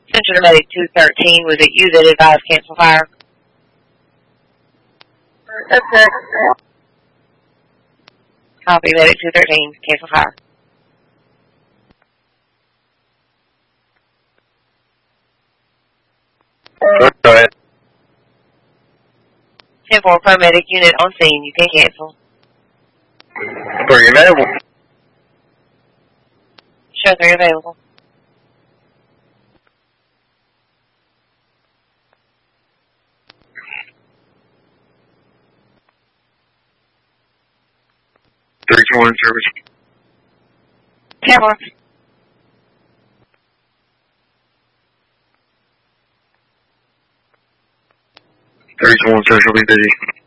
Central Medic 213, was it you that advised cancel fire? That's correct. Copy, Medic 213, cancel fire. Go ahead. 10-4 paramedic unit on scene, you can cancel. Are you available? Show 3 available. One service. 10-4. 31 service will be busy.